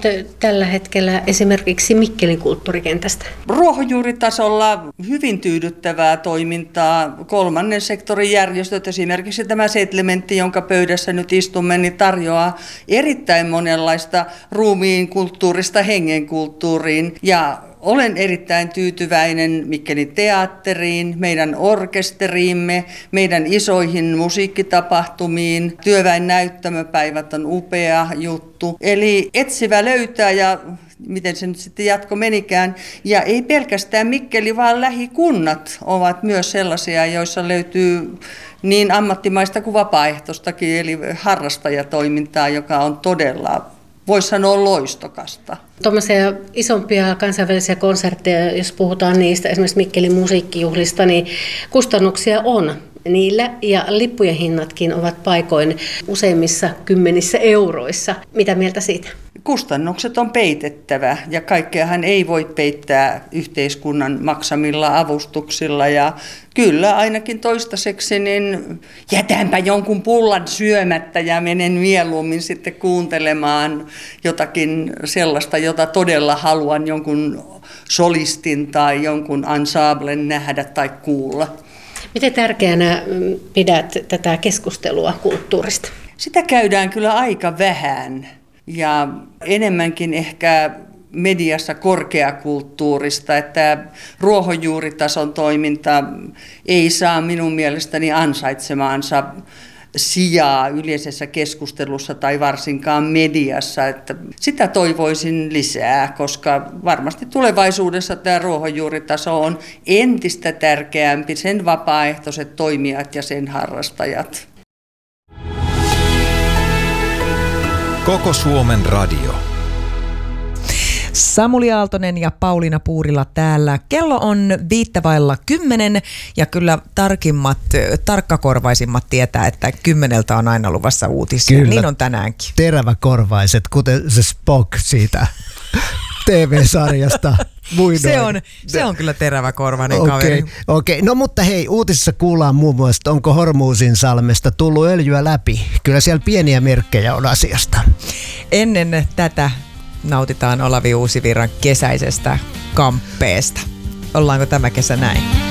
tällä hetkellä esimerkiksi Mikkelin kulttuurikentästä? Ruohonjuuritasolla hyvin tyydyttävää toimintaa. Kolmannen sektorin järjestöt, esimerkiksi tämä Settlementti, jonka pöydässä nyt istumme, niin tarjoaa erittäin monenlaista ruumiin kulttuurista hengenkulttuuriin. Ja olen erittäin tyytyväinen Mikkelin teatteriin, meidän orkesteriimme, meidän isoihin musiikkitapahtumiin. Työväen näyttämöpäivät on upea juttu. Eli etsivä löytää ja miten se nyt sitten jatko menikään. Ja ei pelkästään Mikkeli, vaan lähikunnat ovat myös sellaisia, joissa löytyy niin ammattimaista kuin vapaaehtoistakin, eli harrastajatoimintaa, joka on todella, voisi sanoa, loistokasta. Tuommoisia isompia kansainvälisiä konsertteja, jos puhutaan niistä, esimerkiksi Mikkelin musiikkijuhlista, niin kustannuksia on niillä ja lippujen hinnatkin ovat paikoin useimmissa kymmenissä euroissa. Mitä mieltä siitä? Kustannukset on peitettävä ja kaikkeahan ei voi peittää yhteiskunnan maksamilla avustuksilla ja kyllä ainakin toistaiseksi niin jätänpä jonkun pullan syömättä ja menen mieluummin sitten kuuntelemaan jotakin sellaista, jota todella haluan jonkun solistin tai jonkun ensemblen nähdä tai kuulla. Miten tärkeänä pidät tätä keskustelua kulttuurista? Sitä käydään kyllä aika vähän ja enemmänkin ehkä mediassa korkeakulttuurista, että ruohonjuuritason toiminta ei saa minun mielestäni ansaitsemaansa sijaa yleisessä keskustelussa tai varsinkaan mediassa. Että sitä toivoisin lisää, koska varmasti tulevaisuudessa tämä ruohonjuuritaso on entistä tärkeämpi, sen vapaaehtoiset toimijat ja sen harrastajat. Koko Suomen radio. Samuli Aaltonen ja Pauliina Puurila täällä. Kello on 9:05 ja kyllä tarkkakorvaisimmat tietää, että 10 on aina luvassa uutisia. Kyllä. Niin on tänäänkin. Teräväkorvaiset, kuten se Spock siitä TV-sarjasta. Se on kyllä teräväkorvainen kaveri. Okei. No mutta hei, uutisissa kuullaan muun muassa, onko Hormuzinsalmesta tullut öljyä läpi. Kyllä siellä pieniä merkkejä on asiasta. Ennen tätä nautitaan Olavi Uusivirran kesäisestä kamppeesta. Ollaanko tämä kesä näin?